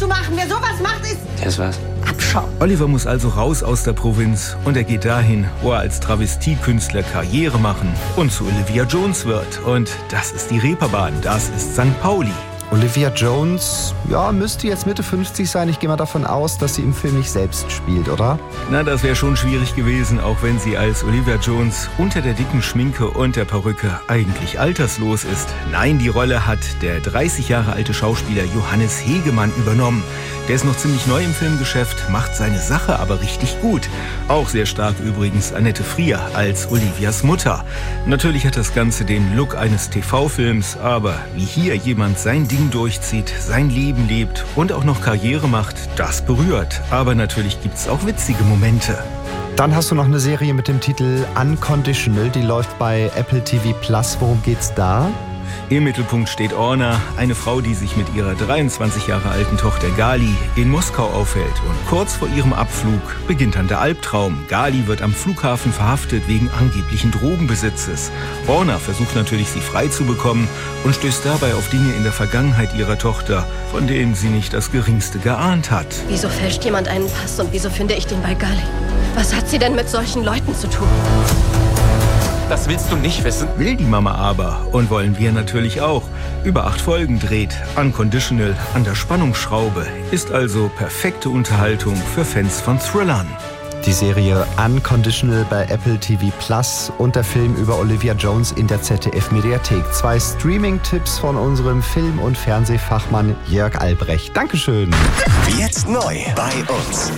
machen. Wer sowas macht, ist... Der ist was? Abschau. Oliver muss also raus aus der Provinz und er geht dahin, wo er als Travestiekünstler Karriere machen und zu Olivia Jones wird. Und das ist die Reeperbahn, das ist St. Pauli. Olivia Jones, ja, müsste jetzt Mitte 50 sein. Ich gehe mal davon aus, dass sie im Film nicht selbst spielt, oder? Na, das wäre schon schwierig gewesen, auch wenn sie als Olivia Jones unter der dicken Schminke und der Perücke eigentlich alterslos ist. Nein, die Rolle hat der 30 Jahre alte Schauspieler Johannes Hegemann übernommen. Der ist noch ziemlich neu im Filmgeschäft, macht seine Sache aber richtig gut. Auch sehr stark übrigens Annette Frier als Olivias Mutter. Natürlich hat das Ganze den Look eines TV-Films, aber wie hier jemand sein Ding durchzieht, sein Leben lebt und auch noch Karriere macht, das berührt. Aber natürlich gibt's auch witzige Momente. Dann hast du noch eine Serie mit dem Titel Unconditional, die läuft bei Apple TV+. Worum geht's da? Im Mittelpunkt steht Orna, eine Frau, die sich mit ihrer 23 Jahre alten Tochter Gali in Moskau aufhält. Und kurz vor ihrem Abflug beginnt dann der Albtraum. Gali wird am Flughafen verhaftet wegen angeblichen Drogenbesitzes. Orna versucht natürlich, sie frei zu bekommen und stößt dabei auf Dinge in der Vergangenheit ihrer Tochter, von denen sie nicht das Geringste geahnt hat. Wieso fälscht jemand einen Pass und wieso finde ich den bei Gali? Was hat sie denn mit solchen Leuten zu tun? Das willst du nicht wissen. Will die Mama aber und wollen wir natürlich auch. Über 8 Folgen dreht Unconditional an der Spannungsschraube. Ist also perfekte Unterhaltung für Fans von Thrillern. Die Serie Unconditional bei Apple TV+ und der Film über Olivia Jones in der ZDF-Mediathek. 2 Streaming-Tipps von unserem Film- und Fernsehfachmann Jörg Albrecht. Dankeschön. Jetzt neu bei uns.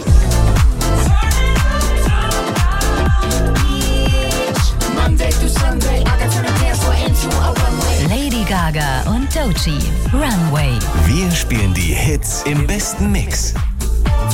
Lady Gaga und Doechii, Runway. Wir spielen die Hits im besten Mix.